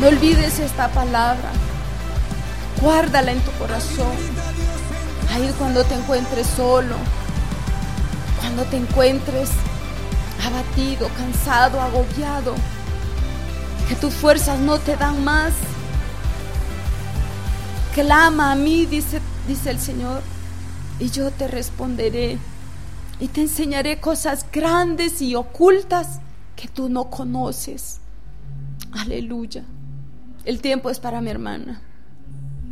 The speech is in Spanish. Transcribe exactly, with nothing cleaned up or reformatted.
No olvides esta palabra. Guárdala en tu corazón. Ahí cuando te encuentres solo, cuando te encuentres abatido, cansado, agobiado, que tus fuerzas no te dan más. Clama a mí, dice, dice el Señor, y yo te responderé y te enseñaré cosas grandes y ocultas que tú no conoces. Aleluya. El tiempo es para mi hermana.